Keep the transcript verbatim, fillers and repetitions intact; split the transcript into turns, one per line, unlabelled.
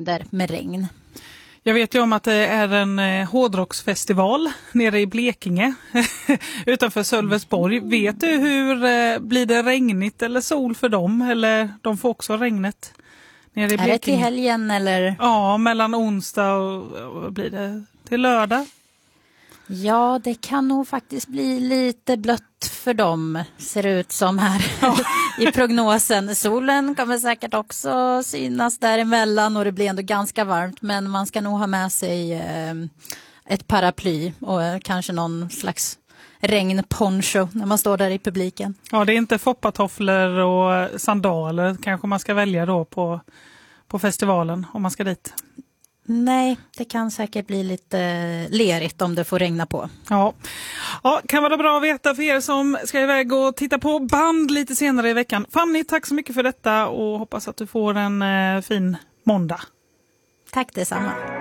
mängder med regn.
Jag vet ju om att det är en eh, hårdrocksfestival nere i Blekinge utanför Sölvesborg. Mm. Vet du hur eh, blir det regnigt eller sol för dem? Eller de får också regnet nere i Blekinge?
Är det till helgen eller?
Ja, mellan onsdag och, och blir det till lördag.
Ja, det kan nog faktiskt bli lite blött för dem, ser det ut som här ja. i prognosen. Solen kommer säkert också synas däremellan och det blir ändå ganska varmt, men man ska nog ha med sig eh, ett paraply och eh, kanske någon slags regnponcho när man står där i publiken.
Ja, det är inte foppatofflor och sandaler kanske man ska välja då på, på festivalen om man ska dit.
Nej, det kan säkert bli lite lerigt om det får regna på.
Ja. Ja, kan vara bra att veta för er som ska iväg och titta på band lite senare i veckan. Fanny, tack så mycket för detta och hoppas att du får en eh, fin måndag.
Tack detsamma.